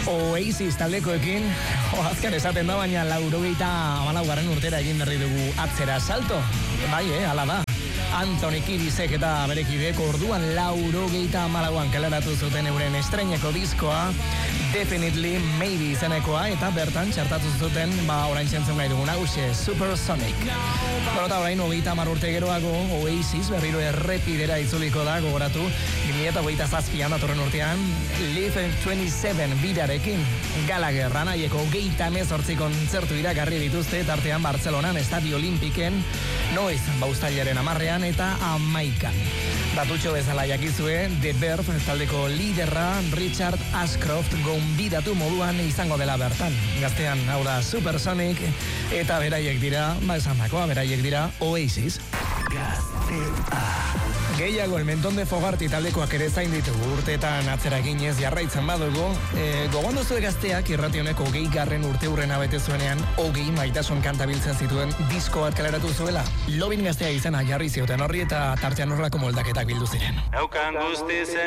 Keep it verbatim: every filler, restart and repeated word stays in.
Oasis taldekoekin, azken esaten da, baina laurogeita hamalaugarren urtera egin berri dugu atzera salto. Bai, eh, ala da. Anthony Kiddisek eta berekidek orduan laurogeita hamalauan kaleratu zuten euren estreineko diskoa, Definitely Maybe izenekoa, eta bertan txartatu zuten, ba, orain txentzun gai dugun hauxe, Supersonic. Bueno, eta orain hogeita hamar urte geroago, Oasis berriro errepidera itzuliko da, gogoratu, bi mila hogeita zazpian datorren urtean, Live twenty-seven bidarekin, Gallagher anaieko hogeita hemezortzi kontzertu iragarri dituzte, tartean Bartzelonan, Estadio Olimpiken, noiz baustailaren amarrean eta amaikan. Datutxo bezala jakizue, The Verve taldeko liderra Richard Ashcroft gonbidatu moduan izango dela bertan. Gaztean, hau da Supersonic, eta beraiek dira, ba esan dakoa, beraiek dira Oasis. Gaztea. Gehiago, el Menton de Fogarty taldekoak ere zain ditugu urteetan atzera eginez jarraitzen badugu. E, Gogoan duzu gazteak irrationeko hogei garren urte hurrena bete zuenean, hogei maitasun kanta biltzen zituen disko bat kaleratu zuela. Lobin gaztea izena jarri zioten horri eta tartean horrelako moldaketak bildu ziren. Eukan guztiz